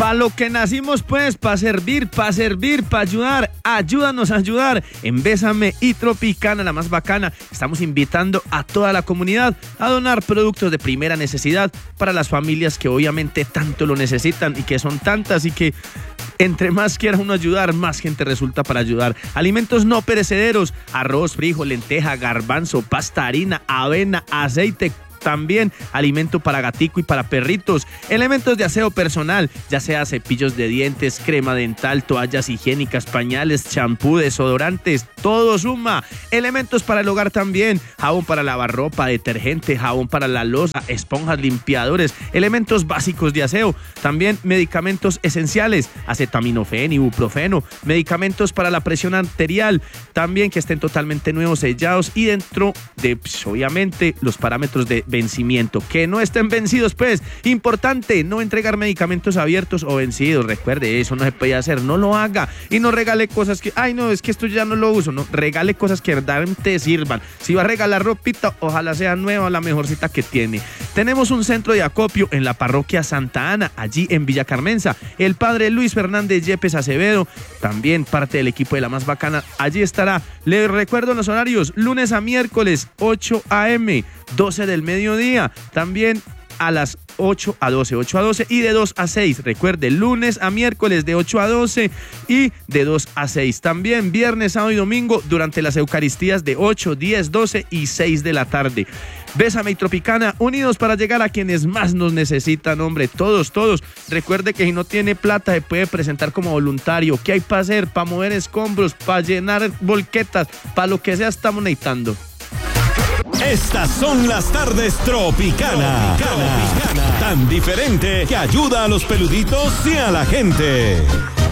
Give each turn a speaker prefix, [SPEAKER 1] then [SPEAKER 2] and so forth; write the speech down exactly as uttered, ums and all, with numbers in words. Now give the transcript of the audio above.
[SPEAKER 1] Pa' lo que nacimos, pues, pa' servir, pa' servir, pa' ayudar. Ayúdanos a ayudar. En Bésame y Tropicana, la más bacana, estamos invitando a toda la comunidad a donar productos de primera necesidad para las familias que obviamente tanto lo necesitan y que son tantas y que entre más quiera uno ayudar, más gente resulta para ayudar. Alimentos no perecederos, arroz, frijol, lenteja, garbanzo, pasta, harina, avena, aceite. También alimento para gatico y para perritos, elementos de aseo personal, ya sea cepillos de dientes, crema dental, toallas higiénicas, pañales, champú, desodorantes, todo suma. Elementos para el hogar también, jabón para lavar ropa, detergente, jabón para la loza, esponjas, limpiadores, elementos básicos de aseo, también medicamentos esenciales, acetaminofén, ibuprofeno, medicamentos para la presión arterial, también que estén totalmente nuevos, sellados y dentro de, pues, obviamente, los parámetros de vencimiento, que no estén vencidos, pues. Importante, no entregar medicamentos abiertos o vencidos. Recuerde, eso no se puede hacer, no lo haga. Y no regale cosas que, ay no, es que esto ya no lo uso, no, regale cosas que verdaderamente sirvan. Si va a regalar ropita, ojalá sea nueva, la mejorcita que tiene. Tenemos un centro de acopio en la parroquia Santa Ana, allí en Villa Carmenza. El padre Luis Fernández Yepes Acevedo, también parte del equipo de la más bacana, allí estará. Les recuerdo los horarios, lunes a miércoles, ocho a eme, doce del mediodía, también a las ocho a doce, ocho a doce y de dos a seis. Recuerde, lunes a miércoles de ocho a doce y de dos a seis. También viernes, sábado y domingo durante las Eucaristías de ocho, diez, doce y seis de la tarde. Bésame y Tropicana, unidos para llegar a quienes más nos necesitan, hombre, todos, todos. Recuerde que si no tiene plata se puede presentar como voluntario. ¿Qué hay para hacer? Para mover escombros, para llenar volquetas, para lo que sea estamos necesitando.
[SPEAKER 2] Estas son las tardes Tropicana, Tropicana, tan diferente que ayuda a los peluditos y a la gente.